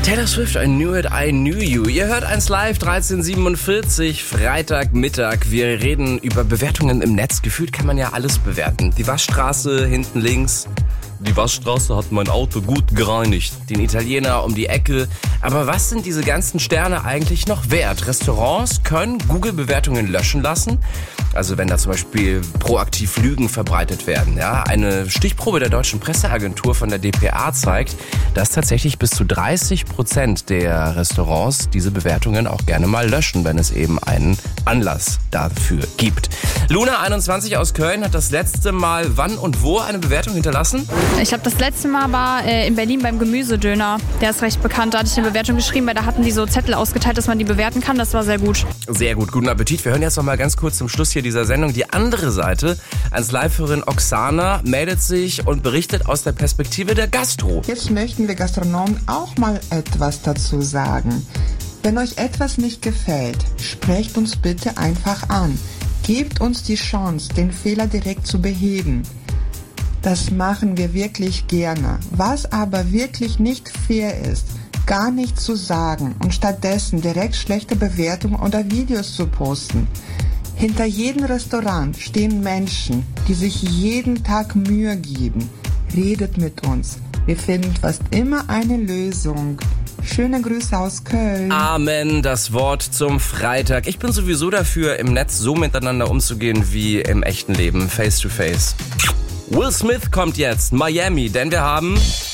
Taylor Swift, I Knew It, I Knew You. Ihr hört 1 Live, 13:47, Freitagmittag. Wir reden über Bewertungen im Netz. Gefühlt kann man ja alles bewerten. Die Waschstraße hinten links. Die Waschstraße hat mein Auto gut gereinigt. Den Italiener um die Ecke. Aber was sind diese ganzen Sterne eigentlich noch wert? Restaurants können Google-Bewertungen löschen lassen. Also wenn da zum Beispiel proaktiv Lügen verbreitet werden. Ja, eine Stichprobe der deutschen Presseagentur von der dpa zeigt, dass tatsächlich bis zu 30% der Restaurants diese Bewertungen auch gerne mal löschen, wenn es eben einen Anlass dafür gibt. Luna, 21 aus Köln, hat das letzte Mal wann und wo eine Bewertung hinterlassen? Ich glaube, das letzte Mal war in Berlin beim Gemüsedöner. Der ist recht bekannt. Da hatte ich eine Bewertung geschrieben, weil da hatten die so Zettel ausgeteilt, dass man die bewerten kann. Das war sehr gut. Sehr gut, guten Appetit. Wir hören jetzt noch mal ganz kurz zum Schluss hier dieser Sendung die andere Seite. 1 Live-Hörerin Oksana meldet sich und berichtet aus der Perspektive der Gastro. Jetzt möchten wir Gastronomen auch mal etwas dazu sagen. Wenn euch etwas nicht gefällt, sprecht uns bitte einfach an. Gebt uns die Chance, den Fehler direkt zu beheben. Das machen wir wirklich gerne. Was aber wirklich nicht fair ist, gar nichts zu sagen und stattdessen direkt schlechte Bewertungen oder Videos zu posten. Hinter jedem Restaurant stehen Menschen, die sich jeden Tag Mühe geben. Redet mit uns. Wir finden fast immer eine Lösung. Schöne Grüße aus Köln. Amen, das Wort zum Freitag. Ich bin sowieso dafür, im Netz so miteinander umzugehen wie im echten Leben, face to face. Will Smith kommt jetzt, Miami, denn wir haben